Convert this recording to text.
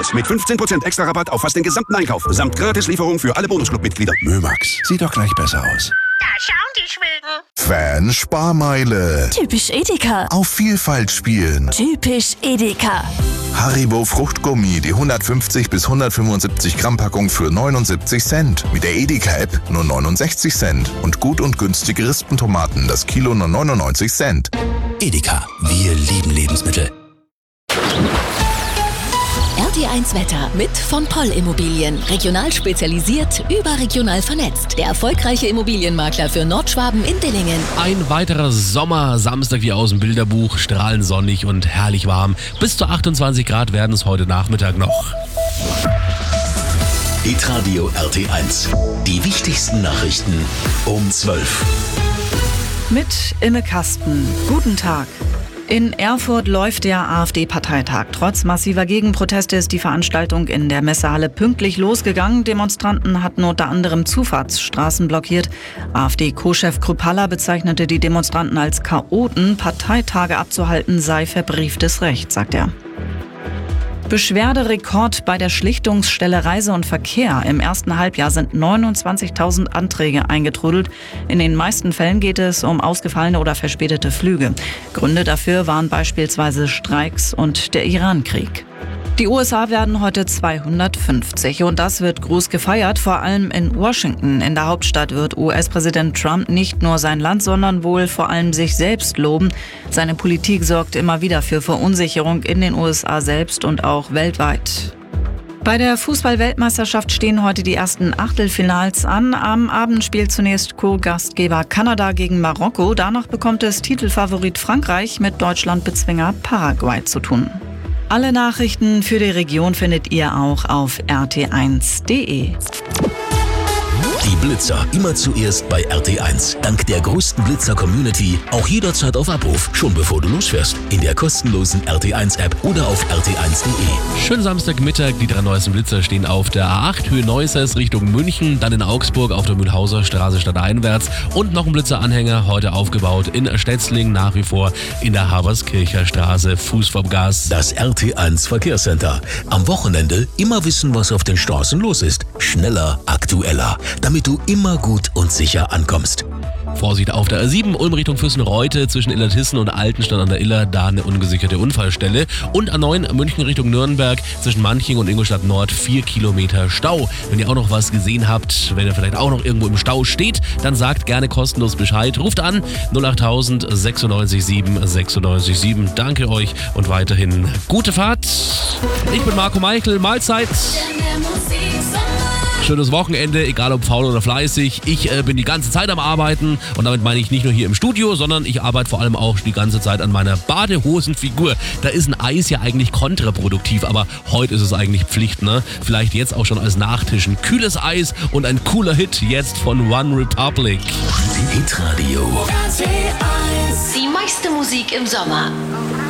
aus. Mit 15% extra Rabatt auf fast den gesamten Einkauf. Samt Gratislieferung für alle Bonusclub-Mitglieder. Mömax, sieht doch gleich besser aus. Da schauen die Schweden. Fan-Sparmeile. Typisch Edeka. Auf Vielfalt spielen. Typisch Edeka. Haribo Fruchtgummi, die 150 bis 175 Gramm Packung für 79 Cent. Mit der Edeka-App nur 69 Cent. Und gut und günstige Rispentomaten, das Kilo nur 99 Cent. Edeka, wir lieben Lebensmittel. RT1 Wetter mit von Poll Immobilien. Regional spezialisiert, überregional vernetzt. Der erfolgreiche Immobilienmakler für Nordschwaben in Dillingen. Ein weiterer Sommer-Samstag wie aus dem Bilderbuch. Strahlend sonnig und herrlich warm. Bis zu 28 Grad werden es heute Nachmittag noch. Hitradio RT1. Die wichtigsten Nachrichten um 12. Mit Imme Kasten. Guten Tag. In Erfurt läuft der AfD-Parteitag. Trotz massiver Gegenproteste ist die Veranstaltung in der Messehalle pünktlich losgegangen. Demonstranten hatten unter anderem Zufahrtsstraßen blockiert. AfD-Co-Chef Kruppalla bezeichnete die Demonstranten als Chaoten. Parteitage abzuhalten sei verbrieftes Recht, sagt er. Beschwerderekord bei der Schlichtungsstelle Reise und Verkehr. Im ersten Halbjahr sind 29.000 Anträge eingetrudelt. In den meisten Fällen geht es um ausgefallene oder verspätete Flüge. Gründe dafür waren beispielsweise Streiks und der Irankrieg. Die USA werden heute 250 und das wird groß gefeiert, vor allem in Washington. In der Hauptstadt wird US-Präsident Trump nicht nur sein Land, sondern wohl vor allem sich selbst loben. Seine Politik sorgt immer wieder für Verunsicherung in den USA selbst und auch weltweit. Bei der Fußball-Weltmeisterschaft stehen heute die ersten Achtelfinals an. Am Abend spielt zunächst Co-Gastgeber Kanada gegen Marokko. Danach bekommt es Titelfavorit Frankreich mit Deutschlandbezwinger Paraguay zu tun. Alle Nachrichten für die Region findet ihr auch auf rt1.de. Die Blitzer immer zuerst bei RT1. Dank der größten Blitzer-Community auch jederzeit auf Abruf, schon bevor du losfährst. In der kostenlosen RT1-App oder auf rt1.de. Schönen Samstagmittag. Die 3 neuesten Blitzer stehen auf der A8 Höhe Neußers Richtung München, dann in Augsburg auf der Mühlhauser Straße stadteinwärts und noch ein Blitzeranhänger, heute aufgebaut in Stetzling, nach wie vor in der Haberskircher Straße, Fuß vom Gas. Das RT1 Verkehrscenter. Am Wochenende immer wissen, was auf den Straßen los ist. Schneller, aktueller, damit du immer gut und sicher ankommst. Vorsicht auf der A7, Ulm Richtung Füssen-Reute, zwischen Illertissen und Altenstadt an der Iller, da eine ungesicherte Unfallstelle. Und A9 München Richtung Nürnberg, zwischen Manching und Ingolstadt Nord, 4 Kilometer Stau. Wenn ihr auch noch was gesehen habt, wenn ihr vielleicht auch noch irgendwo im Stau steht, dann sagt gerne kostenlos Bescheid. Ruft an 08000 96 7 96 7. Danke euch und weiterhin gute Fahrt. Ich bin Marco Meichel, Mahlzeit. Schönes Wochenende, egal ob faul oder fleißig. Ich bin die ganze Zeit am Arbeiten und damit meine ich nicht nur hier im Studio, sondern ich arbeite vor allem auch die ganze Zeit an meiner Badehosenfigur. Da ist ein Eis ja eigentlich kontraproduktiv, aber heute ist es eigentlich Pflicht, ne? Vielleicht jetzt auch schon als Nachtisch ein kühles Eis und ein cooler Hit jetzt von One Republic. Hitradio. Die meiste Musik im Sommer.